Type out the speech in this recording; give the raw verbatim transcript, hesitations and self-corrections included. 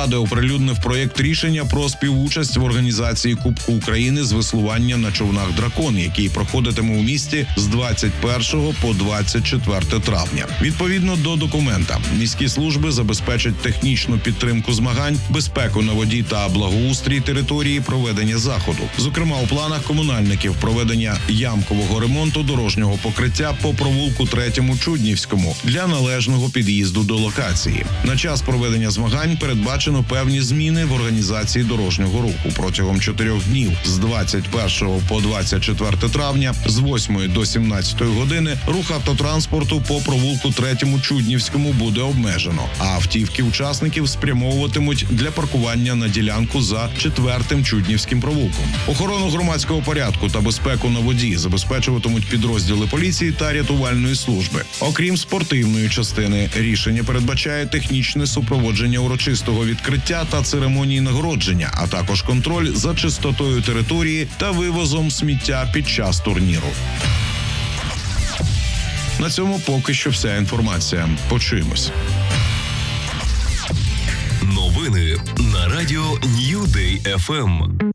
ради оприлюднив проєкт рішення про співучасть в організації Кубку України з веслування на човнах «Дракон», який проходитиме у місті з двадцять першого по двадцять четверте травня. Відповідно до документа, міські служби забезпечать технічну підтримку змагань, безпеку на воді та благоустрій території проведення заходу. Зокрема, у планах комунальників проведення ямкового ремонту дорожнього покриття по провулку третьому Чуднівському для належного під'їзду до локації. На час проведення змагань передбачено певні зміни в організації дорожнього руху. Протягом чотирьох днів з двадцять першого по двадцять четверте травня з восьмої до сімнадцятої години рух автотранспорту по провулку третьому Чуднівському буде обмежено, а автівки учасників спрямовуватимуть для паркування на ділянку за четвертим Чуднівським провулком. Охорону громадського порядку та безпеку на воді забезпечуватимуть підрозділи поліції та рятувальної служби. Окрім спортивної частини, рішення передбачає технічне супроводження урочистого відкриття та церемонії нагородження, а також контроль за чистотою території та вивозом сміття під час турніру. На цьому поки що вся інформація. Почуємось. Новини на радіо Нью Дей еф ем.